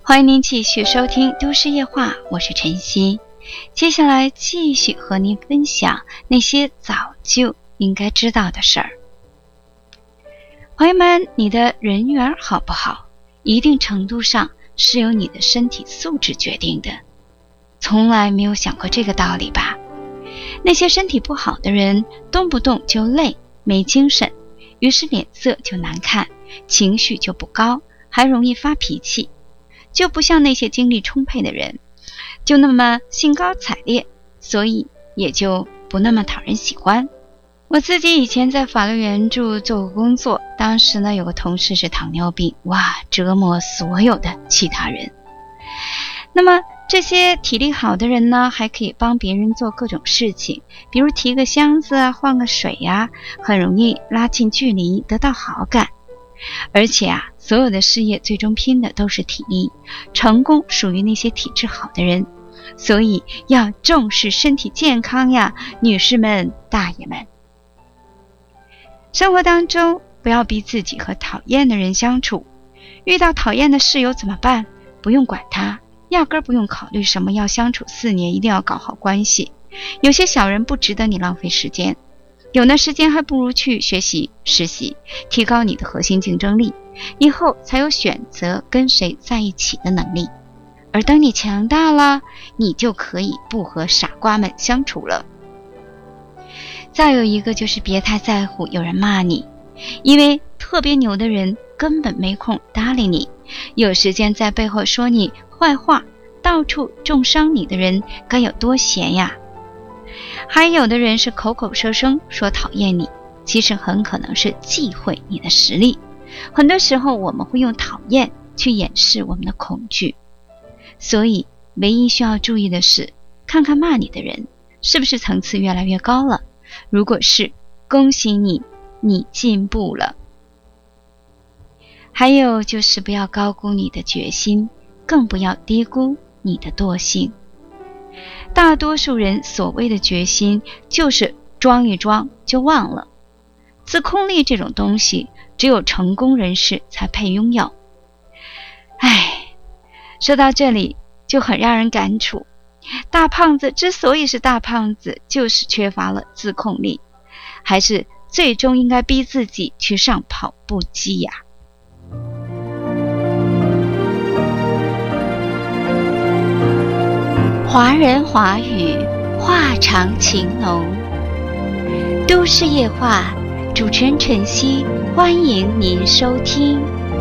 欢迎您继续收听都市夜话，我是晨曦。接下来继续和您分享那些早就应该知道的事儿。朋友们，你的人缘好不好，一定程度上是由你的身体素质决定的。从来没有想过这个道理吧？那些身体不好的人，动不动就累，没精神，于是脸色就难看，情绪就不高，还容易发脾气。就不像那些精力充沛的人，就那么兴高采烈，所以也就不那么讨人喜欢。我自己以前在法律援助做过工作，当时呢有个同事是糖尿病，哇，折磨所有的其他人。那么这些体力好的人呢，还可以帮别人做各种事情，比如提个箱子啊，换个水呀，很容易拉近距离，得到好感。而且啊，所有的事业最终拼的都是体力，成功属于那些体质好的人，所以要重视身体健康呀，女士们、大爷们。生活当中不要逼自己和讨厌的人相处，遇到讨厌的室友怎么办？不用管他，压根不用考虑什么要相处4年一定要搞好关系，有些小人不值得你浪费时间。有的时间还不如去学习实习，提高你的核心竞争力，以后才有选择跟谁在一起的能力。而等你强大了，你就可以不和傻瓜们相处了。再有一个就是别太在乎有人骂你，因为特别牛的人根本没空搭理你，有时间在背后说你坏话，到处重伤你的人该有多闲呀。还有的人是口口声声说讨厌你，其实很可能是忌讳你的实力。很多时候我们会用讨厌去掩饰我们的恐惧，所以唯一需要注意的是，看看骂你的人是不是层次越来越高了。如果是，恭喜你，你进步了。还有就是不要高估你的决心，更不要低估你的惰性。大多数人所谓的决心，就是装一装就忘了。自控力这种东西，只有成功人士才配拥有。说到这里就很让人感触，大胖子之所以是大胖子，就是缺乏了自控力，还是最终应该逼自己去上跑步机呀。华人华语，话长情浓。都市夜话，主持人晨曦，欢迎您收听。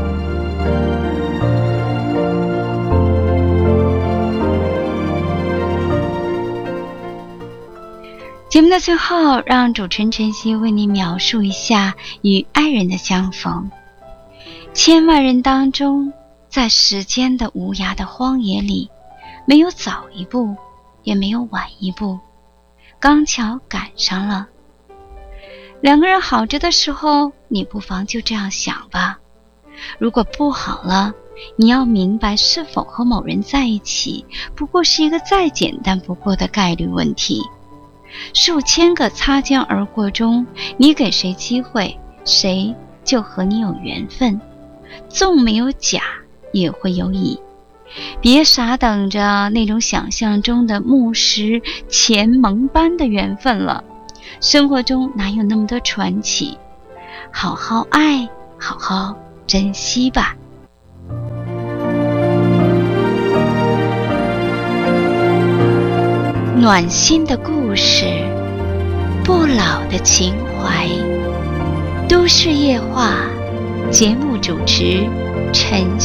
节目的最后，让主持人晨曦为您描述一下与爱人的相逢。千万人当中，在时间的无涯的荒野里，没有早一步，也没有晚一步，刚巧赶上了。两个人好着的时候，你不妨就这样想吧。如果不好了，你要明白是否和某人在一起，不过是一个再简单不过的概率问题。数千个擦肩而过中，你给谁机会，谁就和你有缘分。纵没有甲，也会有乙。别傻等着那种想象中的木石前盟般的缘分了，生活中哪有那么多传奇？好好爱，好好珍惜吧。暖心的故事，不老的情怀。都市夜话，节目主持晨曦。